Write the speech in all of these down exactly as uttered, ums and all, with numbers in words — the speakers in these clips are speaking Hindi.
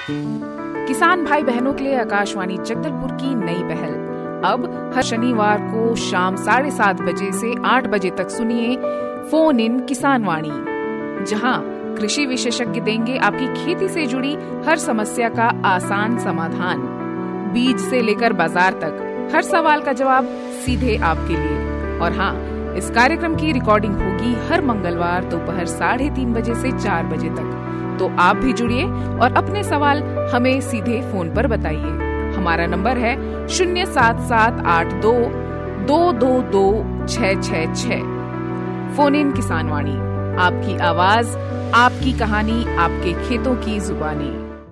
किसान भाई बहनों के लिए आकाशवाणी जगदलपुर की नई पहल। अब हर शनिवार को शाम साढ़े सात बजे से आठ बजे तक सुनिए फोन इन किसान वाणी, जहां कृषि विशेषज्ञ देंगे आपकी खेती से जुड़ी हर समस्या का आसान समाधान। बीज से लेकर बाजार तक हर सवाल का जवाब सीधे आपके लिए। और हाँ, इस कार्यक्रम की रिकॉर्डिंग होगी हर मंगलवार दोपहर साढ़े तीन बजे से चार बजे तक। तो आप भी जुड़िए और अपने सवाल हमें सीधे फोन पर बताइए। हमारा नंबर है शून्य सात सात आठ दो दो दो दो छह छह छह। फोन इन किसान वाणी, आपकी आवाज, आपकी कहानी, आपके खेतों की जुबानी।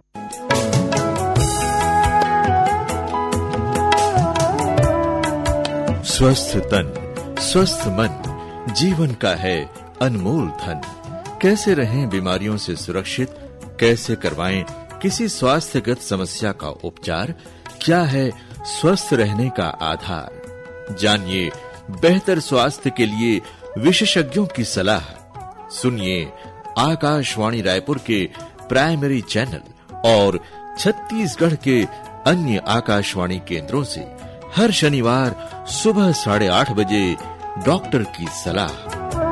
स्वस्थ तन, स्वस्थ मन जीवन का है अनमोल धन। कैसे रहें बीमारियों से सुरक्षित, कैसे करवाएं किसी स्वास्थ्यगत समस्या का उपचार, क्या है स्वस्थ रहने का आधार। जानिए बेहतर स्वास्थ्य के लिए विशेषज्ञों की सलाह। सुनिए आकाशवाणी रायपुर के प्राइमरी चैनल और छत्तीसगढ़ के अन्य आकाशवाणी केंद्रों से हर शनिवार सुबह साढ़े आठ बजे डॉक्टर की सलाह।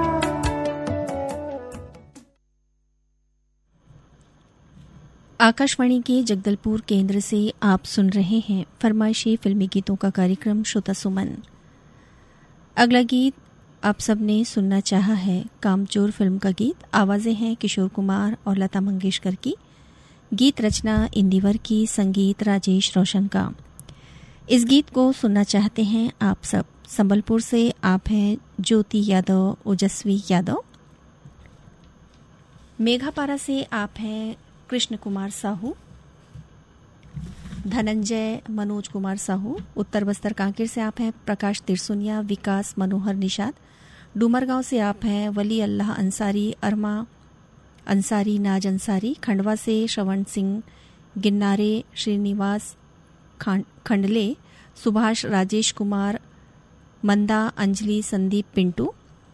आकाशवाणी के जगदलपुर केंद्र से आप सुन रहे हैं फरमाइशी फिल्मी गीतों का कार्यक्रम श्रोता सुमन। अगला गीत आप सबने सुनना चाहा है कामचोर फिल्म का गीत। आवाजें हैं किशोर कुमार और लता मंगेशकर की। गीत रचना इंदिवर की, संगीत राजेश रोशन का। इस गीत को सुनना चाहते हैं आप सब। संबलपुर से आप हैं ज्योति यादव, ओजस्वी यादव। मेघापारा से आप हैं कृष्ण कुमार साहू, धनंजय मनोज कुमार साहू। उत्तर बस्तर कांकेर से आप हैं प्रकाश तिरसुनिया, विकास मनोहर निषाद। डूमरगांव से आप हैं वली अल्लाह अंसारी, अरमा अंसारी, नाज अंसारी। खंडवा से श्रवण सिंह, गिन्नारे श्रीनिवास खंडले, सुभाष राजेश कुमार, मंदा अंजलि, संदीप पिंटू।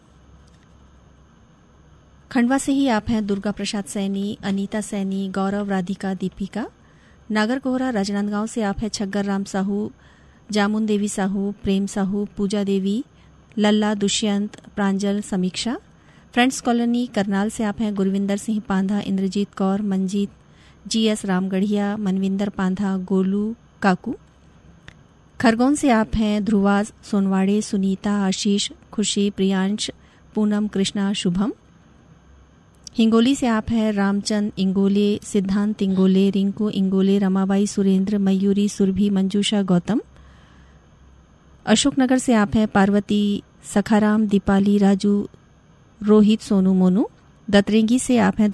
खंडवा से ही आप हैं दुर्गा प्रसाद सैनी, अनीता सैनी, गौरव, राधिका, दीपिका। नागरकोहरा राजनांदगांव से आप हैं छग्गर राम साहू, जामुन देवी साहू, प्रेम साहू, पूजा देवी, लल्ला, दुष्यंत, प्रांजल, समीक्षा। फ्रेंड्स कॉलोनी करनाल से आप हैं गुरविंदर सिंह पांधा, इंद्रजीत कौर, मंजीत, जीएस रामगढ़िया, मनविंदर पांधा, गोलू काकू। खरगोन से आप हैं ध्रुवाज सोनवाड़े, सुनीता, आशीष, खुशी, प्रियांश, पूनम, कृष्णा, शुभम। हिंगोली से आप हैं रामचंद इंगोले, सिद्धांत इंगोले, रिंकू इंगोले, रमाबाई, सुरेंद्र, मयूरी, सुरभि, मंजूषा, गौतम। अशोकनगर से आप हैं पार्वती, सखाराम, दीपाली, राजू, रोहित, सोनू, मोनू। दतरेंगी से आप हैं